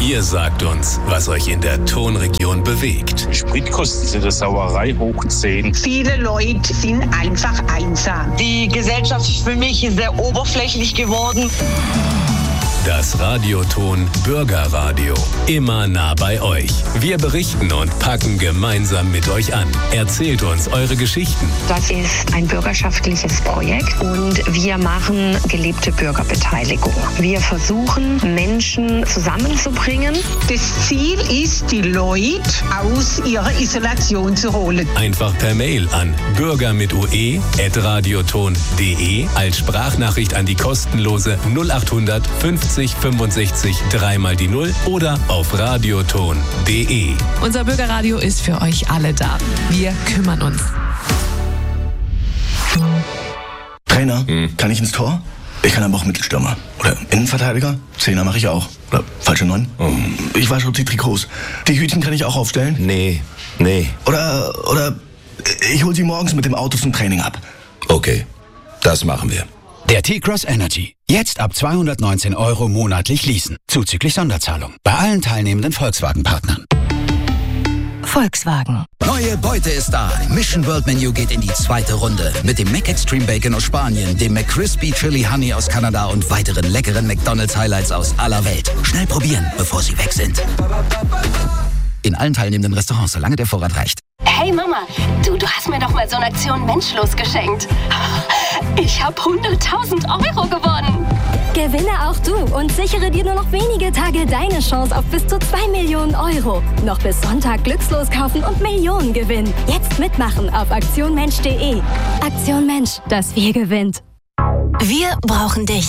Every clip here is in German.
Ihr sagt uns, was euch in der Tonregion bewegt. Die Spritkosten sind eine Sauerei hoch 10. Viele Leute sind einfach einsam. Die Gesellschaft ist für mich sehr oberflächlich geworden. Das Radioton Bürgerradio. Immer nah bei euch. Wir berichten und packen gemeinsam mit euch an. Erzählt uns eure Geschichten. Das ist ein bürgerschaftliches Projekt und wir machen gelebte Bürgerbeteiligung. Wir versuchen, Menschen zusammenzubringen. Das Ziel ist, die Leute aus ihrer Isolation zu holen. Einfach per Mail an bürger@radioton.de als Sprachnachricht an die kostenlose 0800 50 65 3 mal die 0 oder auf radioton.de. Unser Bürgerradio ist für euch alle da. Wir kümmern uns. Trainer, kann ich ins Tor? Ich kann aber auch Mittelstürmer. Oder Innenverteidiger? Zehner mache ich auch. Oder falsche 9. Ich wasche die Trikots. Die Hütchen kann ich auch aufstellen? Nee. Oder ich hole sie morgens mit dem Auto zum Training ab. Okay, das machen wir. Der T-Cross Energy. Jetzt ab 219 € monatlich leasen. Zuzüglich Sonderzahlung. Bei allen teilnehmenden Volkswagen-Partnern. Volkswagen. Neue Beute ist da. Mission World Menu geht in die zweite Runde. Mit dem Mac Extreme Bacon aus Spanien, dem McCrispy Chili Honey aus Kanada und weiteren leckeren McDonald's Highlights aus aller Welt. Schnell probieren, bevor sie weg sind. In allen teilnehmenden Restaurants, solange der Vorrat reicht. Hey Mama, du hast mir doch mal so eine Aktion Menschlos geschenkt. Ich habe 100.000 € gewonnen. Gewinne auch du und sichere dir nur noch wenige Tage deine Chance auf bis zu 2 Millionen €. Noch bis Sonntag glückslos kaufen und Millionen gewinnen. Jetzt mitmachen auf aktionmensch.de. Aktion Mensch, das Wir gewinnt. Wir brauchen dich.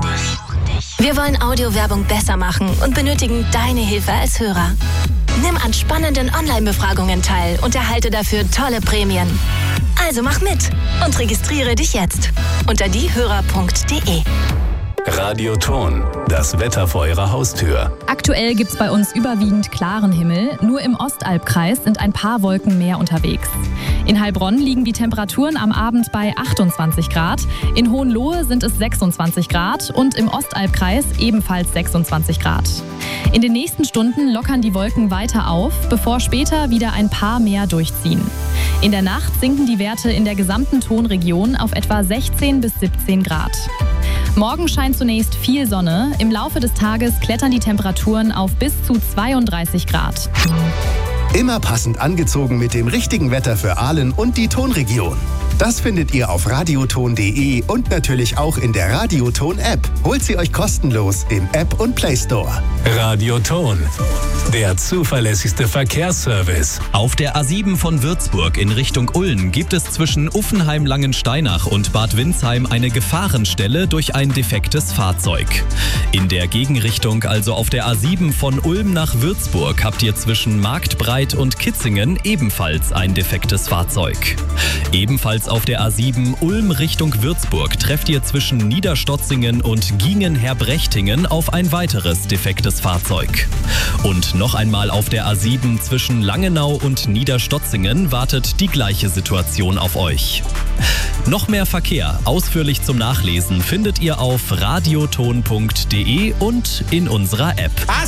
Wir wollen Audiowerbung besser machen und benötigen deine Hilfe als Hörer. Nimm an spannenden Online-Befragungen teil und erhalte dafür tolle Prämien. Also mach mit und registriere dich jetzt unter diehörer.de. Radioton, das Wetter vor eurer Haustür. Aktuell gibt's bei uns überwiegend klaren Himmel. Nur im Ostalbkreis sind ein paar Wolken mehr unterwegs. In Heilbronn liegen die Temperaturen am Abend bei 28 Grad. In Hohenlohe sind es 26 Grad und im Ostalbkreis ebenfalls 26 Grad. In den nächsten Stunden lockern die Wolken weiter auf, bevor später wieder ein paar mehr durchziehen. In der Nacht sinken die Werte in der gesamten Tonregion auf etwa 16 bis 17 Grad. Morgen scheint zunächst viel Sonne. Im Laufe des Tages klettern die Temperaturen auf bis zu 32 Grad. Immer passend angezogen mit dem richtigen Wetter für Aalen und die Tonregion. Das findet ihr auf radioton.de und natürlich auch in der Radioton-App. Holt sie euch kostenlos im App- und Play-Store. Radioton, der zuverlässigste Verkehrsservice. Auf der A7 von Würzburg in Richtung Ulm gibt es zwischen Uffenheim-Langensteinach und Bad Windsheim eine Gefahrenstelle durch ein defektes Fahrzeug. In der Gegenrichtung, also auf der A7 von Ulm nach Würzburg, habt ihr zwischen Marktbreit und Kitzingen ebenfalls ein defektes Fahrzeug. Ebenfalls auf der A7 Ulm Richtung Würzburg trefft ihr zwischen Niederstotzingen und Giengen-Herbrechtingen auf ein weiteres defektes Fahrzeug. Und noch einmal auf der A7 zwischen Langenau und Niederstotzingen wartet die gleiche Situation auf euch. Noch mehr Verkehr, ausführlich zum Nachlesen, findet ihr auf radioton.de und in unserer App.